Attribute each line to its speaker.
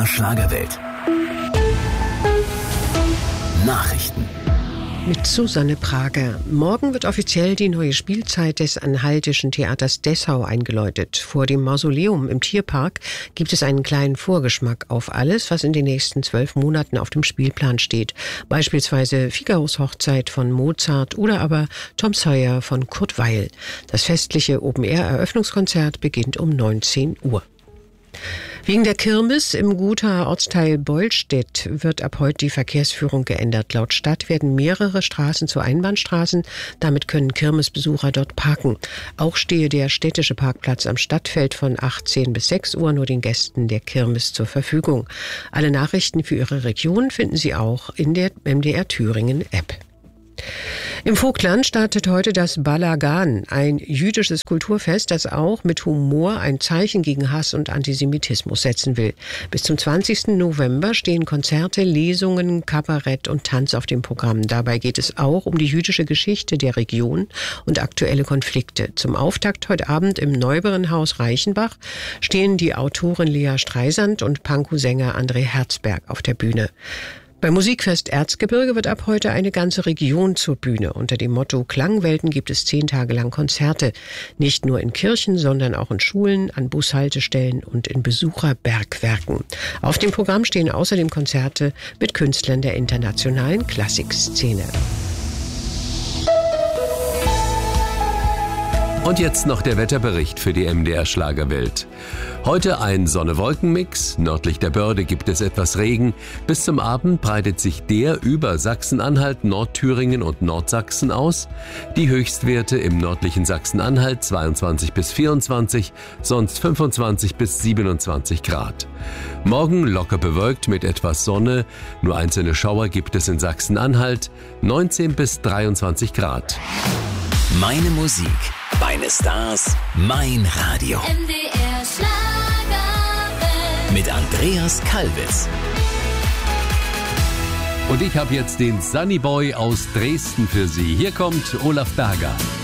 Speaker 1: Schlagerwelt. Nachrichten.
Speaker 2: Mit Susanne Prager. Morgen wird offiziell die neue Spielzeit des Anhaltischen Theaters Dessau eingeläutet. Vor dem Mausoleum im Tierpark gibt es einen kleinen Vorgeschmack auf alles, was in den nächsten 12 Monaten auf dem Spielplan steht. Beispielsweise Figaros Hochzeit von Mozart oder aber Tom Sawyer von Kurt Weill. Das festliche Open-Air-Eröffnungskonzert beginnt um 19 Uhr. Wegen der Kirmes im Gothaer Ortsteil Beulstedt wird ab heute die Verkehrsführung geändert. Laut Stadt werden mehrere Straßen zu Einbahnstraßen. Damit können Kirmesbesucher dort parken. Auch stehe der städtische Parkplatz am Stadtfeld von 18 bis 6 Uhr nur den Gästen der Kirmes zur Verfügung. Alle Nachrichten für Ihre Region finden Sie auch in der MDR Thüringen App. Im Vogtland startet heute das Balagan, ein jüdisches Kulturfest, das auch mit Humor ein Zeichen gegen Hass und Antisemitismus setzen will. Bis zum 20. November stehen Konzerte, Lesungen, Kabarett und Tanz auf dem Programm. Dabei geht es auch um die jüdische Geschichte der Region und aktuelle Konflikte. Zum Auftakt heute Abend im Neuberenhaus Reichenbach stehen die Autorin Lea Streisand und Pankow-Sänger André Herzberg auf der Bühne. Beim Musikfest Erzgebirge wird ab heute eine ganze Region zur Bühne. Unter dem Motto Klangwelten gibt es 10 Tage lang Konzerte. Nicht nur in Kirchen, sondern auch in Schulen, an Bushaltestellen und in Besucherbergwerken. Auf dem Programm stehen außerdem Konzerte mit Künstlern der internationalen Klassikszene.
Speaker 3: Und jetzt noch der Wetterbericht für die MDR Schlagerwelt. Heute ein Sonne-Wolken-Mix. Nördlich der Börde gibt es etwas Regen. Bis zum Abend breitet sich der über Sachsen-Anhalt, Nordthüringen und Nordsachsen aus. Die Höchstwerte im nördlichen Sachsen-Anhalt 22 bis 24, sonst 25 bis 27 Grad. Morgen locker bewölkt mit etwas Sonne. Nur einzelne Schauer gibt es in Sachsen-Anhalt. 19 bis 23 Grad.
Speaker 1: Meine Musik, meine Stars, mein Radio.
Speaker 4: MDR Schlagerwelt.
Speaker 1: Mit Andreas Kalbitz.
Speaker 3: Und ich habe jetzt den Sunny Boy aus Dresden für Sie. Hier kommt Olaf Berger.